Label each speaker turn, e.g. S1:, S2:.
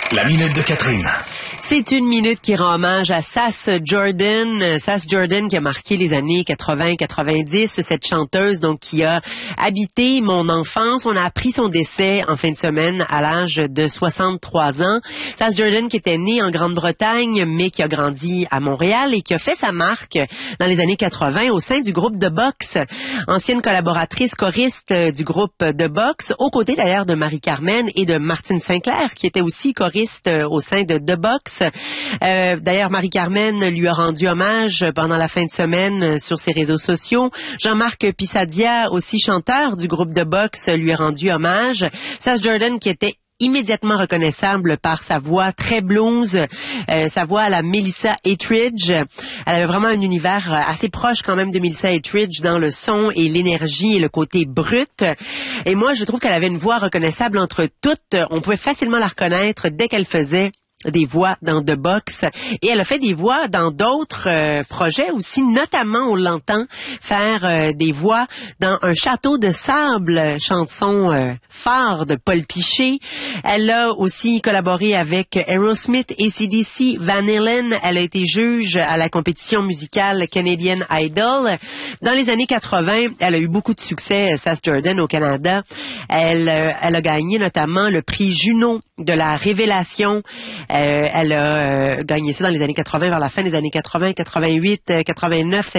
S1: La minute de Catherine.
S2: C'est une minute qui rend hommage à Sass Jordan. Sass Jordan qui a marqué les années 80-90, cette chanteuse donc qui a habité mon enfance. On a appris son décès en fin de semaine à l'âge de 63 ans. Sass Jordan qui était née en Grande-Bretagne mais qui a grandi à Montréal et qui a fait sa marque dans les années 80 au sein du groupe de boxe. Ancienne collaboratrice choriste du groupe de boxe, aux côtés d'ailleurs de Marie-Carmen et de Martine Sinclair qui était aussi choriste au sein de The Box. D'ailleurs, Marie-Carmen lui a rendu hommage pendant la fin de semaine sur ses réseaux sociaux. Jean-Marc Pissadia, aussi chanteur du groupe de boxe, lui a rendu hommage. Sass Jordan qui était immédiatement reconnaissable par sa voix très blues, sa voix à la Melissa Etheridge. Elle avait vraiment un univers assez proche quand même de Melissa Etheridge dans le son et l'énergie et le côté brut. Et moi, je trouve qu'elle avait une voix reconnaissable entre toutes. On pouvait facilement la reconnaître dès qu'elle faisait des voix dans The Box, et elle a fait des voix dans d'autres projets aussi, notamment on l'entend faire des voix dans Un château de sable, chanson phare de Paul Piché. Elle a aussi collaboré avec Aerosmith, AC/DC, Van Halen. Elle a été juge à la compétition musicale Canadian Idol. Dans les années 80, elle a eu beaucoup de succès, Sass Jordan, au Canada. Elle a gagné notamment le prix Juno de la révélation. Elle a gagné ça dans les années 80, vers la fin des années 80, 88, 89.